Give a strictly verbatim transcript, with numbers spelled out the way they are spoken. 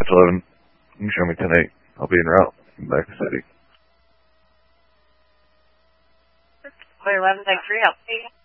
Dispatch eleven. You can show me ten eight. I'll be en route back to the city. Clear eleven, thanks for your help.